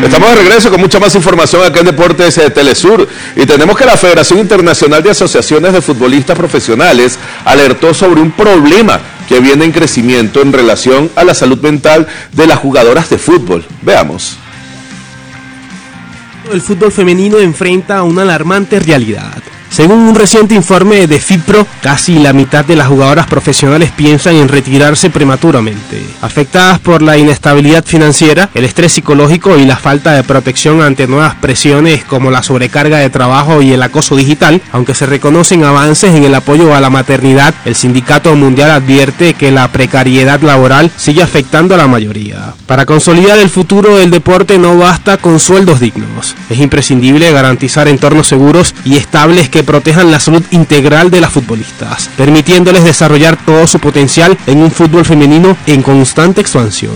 Estamos de regreso con mucha más información acá en Deportes Telesur y tenemos que la Federación Internacional de Asociaciones de Futbolistas Profesionales alertó sobre un problema que viene en crecimiento en relación a la salud mental de las jugadoras de fútbol. Veamos. El fútbol femenino enfrenta una alarmante realidad. Según un reciente informe de FIPRO, casi la mitad de las jugadoras profesionales piensan en retirarse prematuramente. Afectadas por la inestabilidad financiera, el estrés psicológico y la falta de protección ante nuevas presiones como la sobrecarga de trabajo y el acoso digital, aunque se reconocen avances en el apoyo a la maternidad, el Sindicato Mundial advierte que la precariedad laboral sigue afectando a la mayoría. Para consolidar el futuro del deporte no basta con sueldos dignos. Es imprescindible garantizar entornos seguros y estables que protejan la salud integral de las futbolistas, permitiéndoles desarrollar todo su potencial en un fútbol femenino en constante expansión.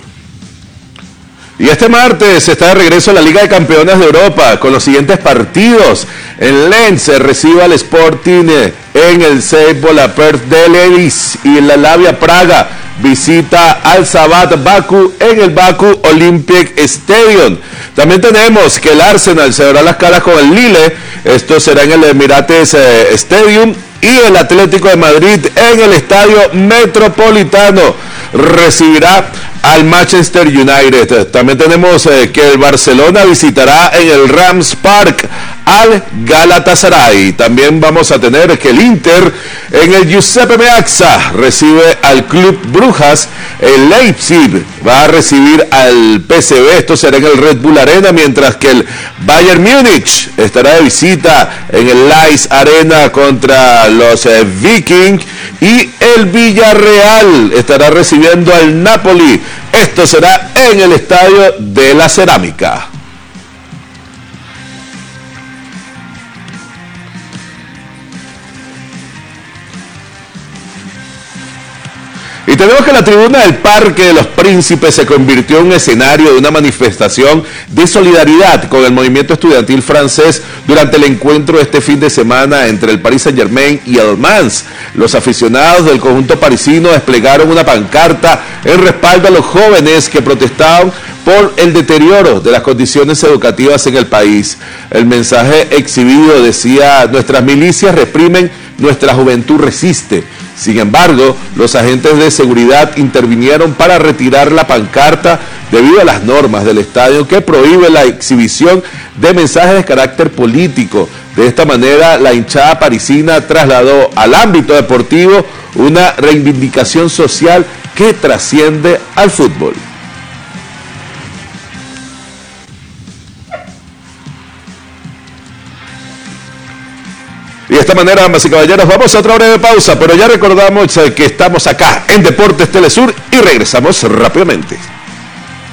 Y este martes está de regreso a la Liga de Campeones de Europa con los siguientes partidos. En Lens se recibe al Sporting en el Seibold Perth de Levis y la Slavia Praga visita al Sabat Baku en el Baku Olympic Stadium. También tenemos que el Arsenal se verá las caras con el Lille, esto será en el Emirates Stadium, y el Atlético de Madrid en el Estadio Metropolitano recibirá al Manchester United. También tenemos que el Barcelona visitará en el Rams Park al Galatasaray. También vamos a tener que el Inter en el Giuseppe Meazza recibe al Club Brujas. El Leipzig va a recibir al PSV, esto será en el Red Bull Arena, mientras que el Bayern Múnich estará de visita en el Leipzig Arena contra los Vikings, y el Villarreal estará recibiendo al Napoli. Esto será en el Estadio de la Cerámica. Y tenemos que la tribuna del Parque de los Príncipes se convirtió en un escenario de una manifestación de solidaridad con el movimiento estudiantil francés durante el encuentro de este fin de semana entre el Paris Saint-Germain y el Mans. Los aficionados del conjunto parisino desplegaron una pancarta en respaldo a los jóvenes que protestaban por el deterioro de las condiciones educativas en el país. El mensaje exhibido decía: nuestras milicias reprimen, nuestra juventud resiste. Sin embargo, los agentes de seguridad intervinieron para retirar la pancarta debido a las normas del estadio que prohíbe la exhibición de mensajes de carácter político. De esta manera, la hinchada parisina trasladó al ámbito deportivo una reivindicación social que trasciende al fútbol. Y de esta manera, damas y caballeros, vamos a otra breve pausa, pero ya recordamos que estamos acá en Deportes Telesur y regresamos rápidamente.